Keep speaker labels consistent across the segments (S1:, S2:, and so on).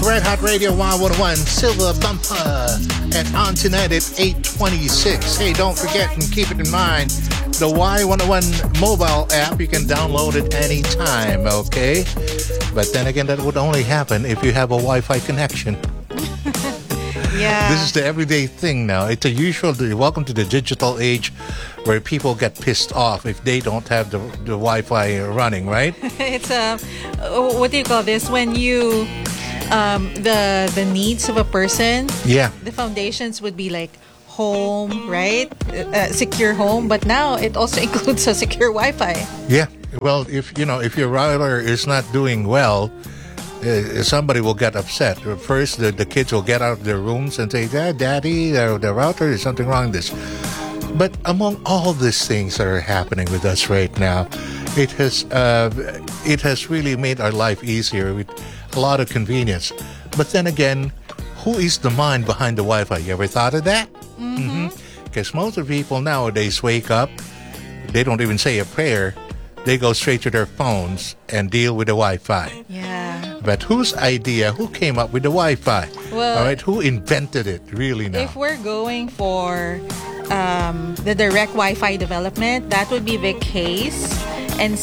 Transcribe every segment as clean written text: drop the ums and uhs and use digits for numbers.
S1: Red Hot Radio 101 Silver Bumper and on tonight at 8:26. Hey, don't forget and keep it in mind, the Y101 mobile app, you can download it anytime, okay? But then again, that would only happen if you have a Wi-Fi connection.
S2: Yeah.
S1: This is the everyday thing now. It's a usual, welcome to the digital age where people get pissed off if they don't have the Wi-Fi running, right?
S2: It's what do you call this? When you, the needs of a person.
S1: Yeah.
S2: The foundations would be like home, right? Secure home. But now it also includes a secure Wi-Fi.
S1: Yeah. Well, if your router is not doing well, somebody will get upset. First, the kids will get out of their rooms and say, Daddy, the router, is something wrong with this. But among all these things that are happening with us right now, it has really made our life easier with a lot of convenience. But then again, who is the mind behind the Wi-Fi? You ever thought of that? Because most of the people nowadays wake up, they don't even say a prayer. They go straight to their phones and deal with the Wi-Fi.
S2: Yeah.
S1: But whose idea? Who came up with the Wi-Fi?
S2: Well,
S1: all right, who invented it really now?
S2: If we're going for the direct Wi-Fi development, that would be Vic Hayes and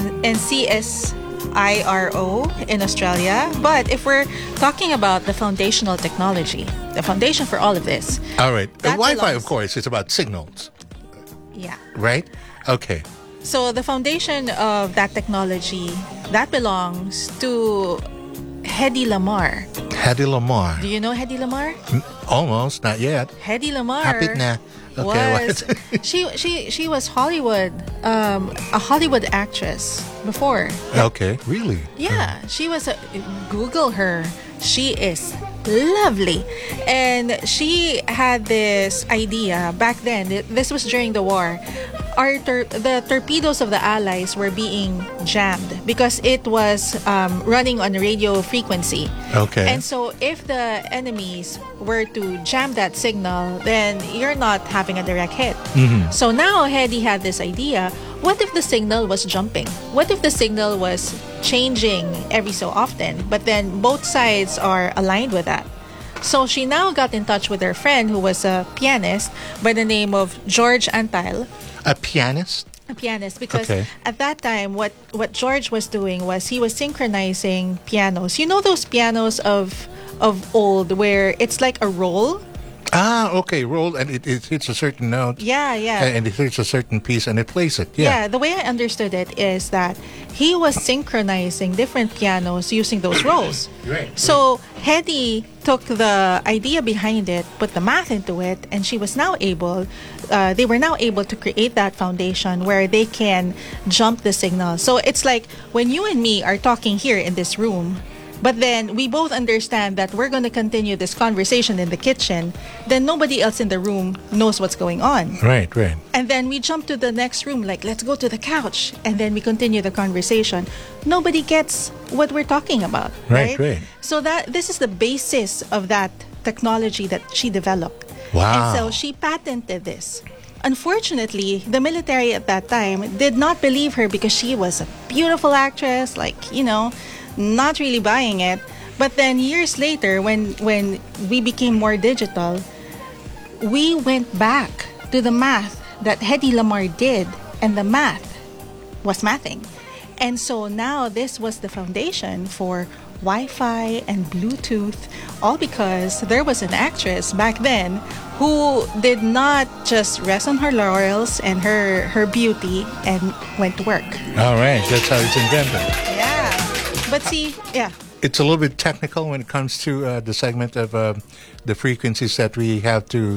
S2: CSIRO in Australia. But if we're talking about the foundational technology, the foundation for all of this.
S1: All right. The Wi-Fi,
S2: belongs,
S1: of course, is about signals.
S2: Yeah.
S1: Right? Okay.
S2: So the foundation of that technology, that belongs to Hedy Lamarr.
S1: Hedy Lamarr.
S2: Do you know Hedy Lamarr?
S1: Almost, not yet.
S2: Hedy Lamarr.
S1: Hapit na. Okay,
S2: was she was Hollywood, a Hollywood actress before.
S1: Okay, really?
S2: Yeah, she was. Google her. She is lovely, and she had this idea back then. This was during the war. The torpedoes of the Allies were being jammed because it was running on radio frequency.
S1: Okay.
S2: And so if the enemies were to jam that signal, then you're not having a direct hit. So now Hedy had this idea. What if the signal was jumping? What if the signal was changing every so often, but then both sides are aligned with that? So she now got in touch with her friend who was a pianist by the name of George Antheil.
S1: A pianist?
S2: A pianist, because
S1: Okay.
S2: at that time, what George was doing was he was synchronizing pianos. You know those pianos of old where it's like a roll?
S1: Ah, okay. Roll, and it hits a certain note.
S2: Yeah, yeah.
S1: And it hits a certain piece, and it plays it. Yeah.
S2: The way I understood it is that he was synchronizing different pianos using those rolls.
S1: Right.
S2: So Hedy took the idea behind it, put the math into it, and they were now able to create that foundation where they can jump the signal. So it's like when you and me are talking here in this room, but then we both understand that we're going to continue this conversation in the kitchen, then nobody else in the room knows what's going on.
S1: Right.
S2: And then we jump to the next room, like, let's go to the couch. And then we continue the conversation. Nobody gets what we're talking about.
S1: Right.
S2: So this is the basis of that technology that she developed.
S1: Wow.
S2: And so she patented this. Unfortunately, the military at that time did not believe her because she was a beautiful actress, not really buying it. But then years later, when we became more digital, we went back to the math that Hedy Lamarr did, and the math was mathing. And so now this was the foundation for Wi-Fi and Bluetooth, all because there was an actress back then who did not just rest on her laurels and her beauty and went to work.
S1: All right. That's how it's invented.
S2: Yeah. But see, yeah.
S1: It's a little bit technical when it comes to the segment of the frequencies that we have to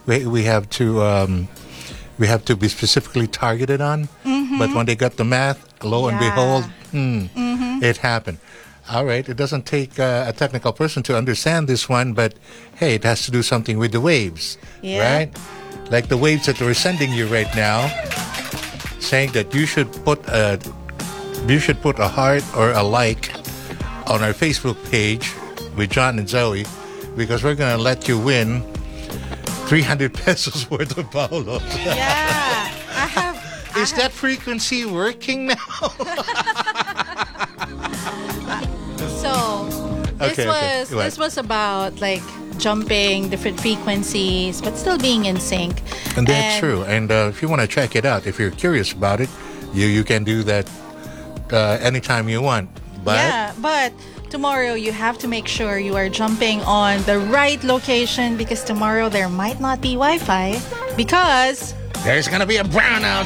S1: be specifically targeted on. But when they got the math, lo and behold, it happened. All right, it doesn't take a technical person to understand this one, but hey, it has to do something with the waves, right? Like the waves that we're sending you right now, saying that you should put a heart or a like on our Facebook page with John and Zoe, because we're going to let you win 300 pesos worth of Paulos.
S2: Yeah,
S1: Is that frequency working now?
S2: So This was about like jumping different frequencies, but still being in sync.
S1: And that's true. And if you want to check it out, if you're curious about it, you can do that anytime you want.
S2: But tomorrow you have to make sure you are jumping on the right location, because tomorrow there might not be Wi-Fi because
S1: there's going to be a brownout.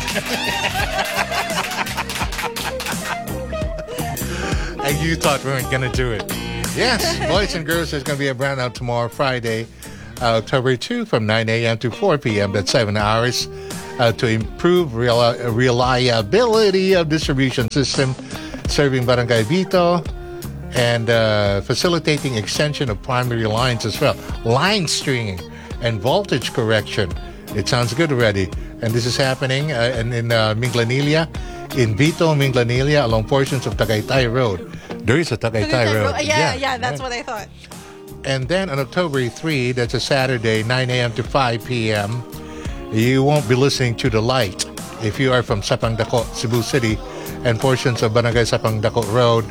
S1: And you thought we weren't going to do it. Yes, boys and girls, there's going to be a brownout tomorrow, Friday, October 2, from 9 a.m. to 4 p.m. That's 7 hours to improve reliability of distribution system serving Barangay Vito and facilitating extension of primary lines as well. Line stringing and voltage correction. It sounds good already. And this is happening in Minglanilla, in Vito, Minglanilla, along portions of Tagaytay Road. There is a Tagaytay Road.
S2: Yeah, that's what I thought.
S1: And then on October 3, that's a Saturday, 9 a.m. to 5 p.m., you won't be listening to The Light. If you are from Sapang Dako, Cebu City, and portions of Barangay Sapang Dako Road,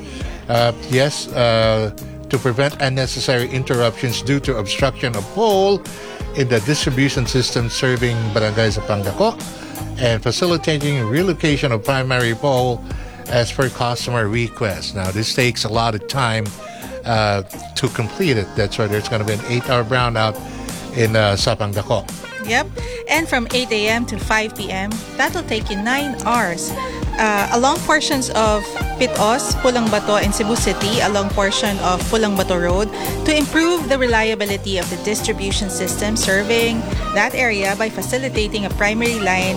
S1: to prevent unnecessary interruptions due to obstruction of pole in the distribution system serving Barangay Sapang Dako and facilitating relocation of primary pole as per customer request. Now, this takes a lot of time to complete it. That's why there's going to be an 8-hour brownout in Sapang Dako.
S2: Yep. And from 8 a.m. to 5 p.m., that'll take you 9 hours. Along portions of Pitos, Pulang Bato, and Cebu City, along portion of Pulang Bato Road, to improve the reliability of the distribution system serving that area by facilitating a primary line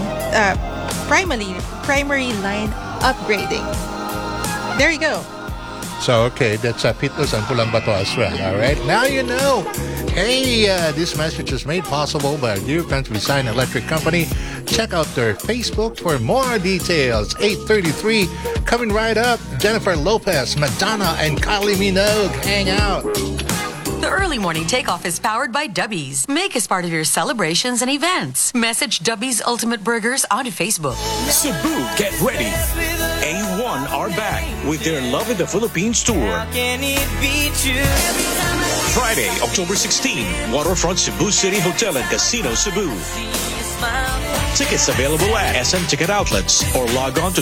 S2: upgrading. There you go.
S1: So, okay, that's Pitos and Pulang Bato as well, all right? Now you know. Hey, this message is made possible by our dear friends Visayan Electric Company. Check out their Facebook for more details. 8:33, coming right up, Jennifer Lopez, Madonna, and Kylie Minogue hang out.
S3: The early morning takeoff is powered by Dubby's. Make us part of your celebrations and events. Message Dubby's Ultimate Burgers on Facebook.
S4: Cebu, get ready. A1 are back with their Love in the Philippines tour. Friday, October 16, Waterfront Cebu City Hotel and Casino Cebu. Tickets available at SM Ticket Outlets or log on to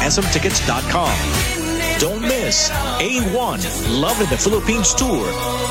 S4: www.smtickets.com. Don't miss A1 Love in the Philippines tour.